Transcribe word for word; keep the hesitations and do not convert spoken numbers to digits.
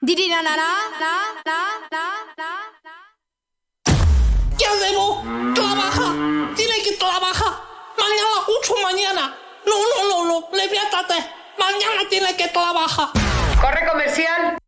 Didi na na na na na na na. ¿Qué hacemos? Trabaja. Tiene que trabajar. Mañana, ocho mañana. No, no, no, no. Le voy a tratar. Mañana tiene que trabajar. Corre comercial.